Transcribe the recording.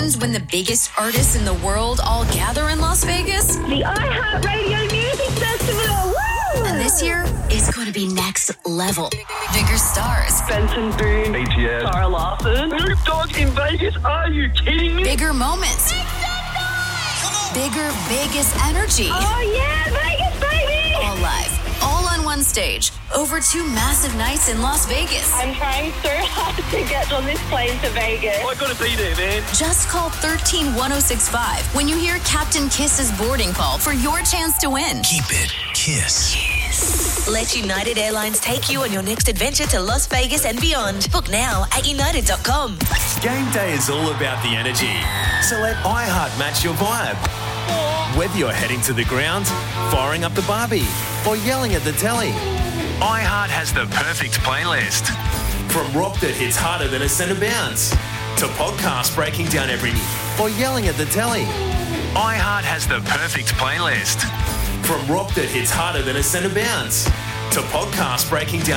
happens when the biggest artists in the world all gather in Las Vegas? The iHeartRadio Music Festival! Woo! And this year, it's going to be next level. Bigger stars. Benson Boone. BTS. Sarah Larson. Snoop Dogg in Vegas? Are you kidding me? Bigger moments. Bigger Vegas energy. Oh, yeah, Vegas, baby! All live. All on one stage. Over 2 massive nights in Las Vegas. I'm trying so hard to get on this plane to Vegas. I gotta be there, man. Just call 131065 when you hear Captain Kiss's boarding call for your chance to win. Keep it Kiss. Let United Airlines take you on your next adventure to Las Vegas and beyond. Book now at united.com. Game day is all about the energy, so let iHeart match your vibe. Whether you're heading to the ground, firing up the barbie, or yelling at the telly, iHeart has the perfect playlist. From rock that hits harder than a centre bounce, to podcasts breaking down every or yelling at the telly, iHeart has the perfect playlist. From rock that hits harder than a centre bounce, to podcasts breaking down